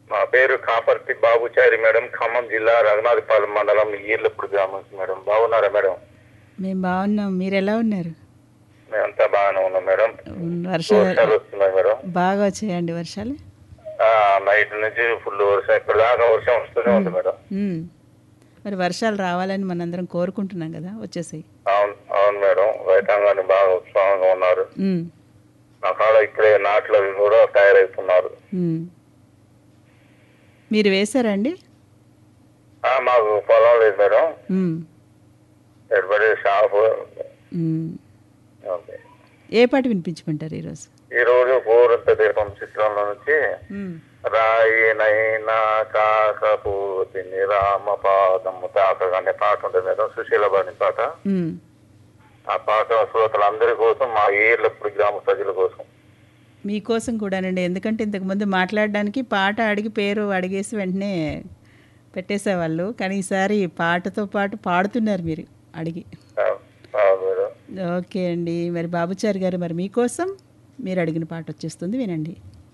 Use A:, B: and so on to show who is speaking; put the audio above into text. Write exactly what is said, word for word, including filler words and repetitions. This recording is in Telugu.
A: మా పేరు కాపర్తి బాబుచారి మేడం, ఖమ్మం జిల్లా రఘునాథపాలెం మండలం ఈర్లపూడి గ్రామం మేడం. బాగున్నారా మేడం?
B: మేము బాగున్నాం. మీరు ఎలా ఉన్నారు?
A: మేమంతా బాగానే ఉన్నాం మేడం.
B: ఉమ్, వర్షాలు
A: వర్షాలు వస్తున్నాయి మేడం.
B: బాగా వచ్చాయండి వర్షాలు.
A: ఆ, నైట్ నుంచి ఫుల్ వర్షం, ఇప్పుడు దాకా వర్షం వస్తూనే ఉంది మేడం.
B: ఉమ్, మరి వర్షాలు రావాలని మనందరం కోరుకుంటున్నాం కదా, వచ్చేసాయి.
A: అవును అవును మేడం, రైతాంగాన్ని బాగా ఉత్సాహంగా ఉన్నారు.
B: ఉమ్,
A: మా కాడ ఇప్పుడే నాట్లు అవి కూడా తయారవుతున్నారు.
B: ఉమ్. మీరు వేశారండి?
A: ఆ, మాకు పొలం లేదు మేడం,
B: ఉమ్,
A: ఎడబడి షాపు.
B: ఉమ్.
A: ఓకే.
B: ఏ పాట వినిపించమంటారు ఈరోజు?
A: ఈ రోజు పూరంత దీపం చిత్రంలో నుంచి
B: ఉమ్,
A: రాయినైనా కాకపోతిని రామ పాదము తాకగా అనే పాట ఉంటుంది మేడం, సుశీల బాని పాట.
B: ఉమ్.
A: ఆ పాట శ్రోతలందరి కోసం, మా ఈర్లపూడి గ్రామ ప్రజల కోసం.
B: మీకోసం కూడానండి, ఎందుకంటే ఇంతకుముందు మాట్లాడడానికి పాట అడిగి పేరు అడిగేసి వెంటనే పెట్టేసేవాళ్ళు, కానీ ఈసారి పాటతో పాటు పాడుతున్నారు మీరు అడిగి.
A: ఆ, ఆ మేడం.
B: ఓకే అండి, మరి బాబుచారి గారు, మరి మీకోసం మీరు అడిగిన పాట వచ్చేస్తుంది, వినండి.